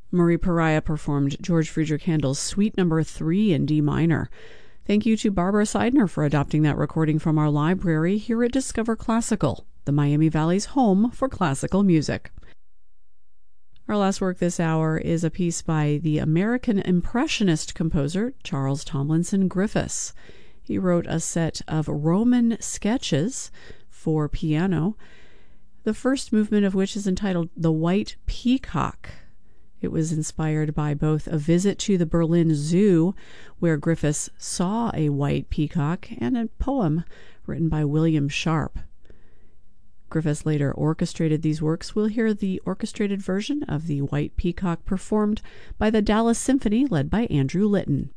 Marie Pariah performed George Friedrich Handel's Suite No. 3 in D minor. Thank you to Barbara Seidner for adopting that recording from our library here at Discover Classical, the Miami Valley's home for classical music. Our last work this hour is a piece by the American Impressionist composer Charles Tomlinson Griffiths. He wrote a set of Roman sketches for piano, the first movement of which is entitled The White Peacock. It was inspired by both a visit to the Berlin Zoo, where Griffiths saw a white peacock, and a poem written by William Sharp. Griffiths later orchestrated these works. We'll hear the orchestrated version of The White Peacock performed by the Dallas Symphony led by Andrew Litton.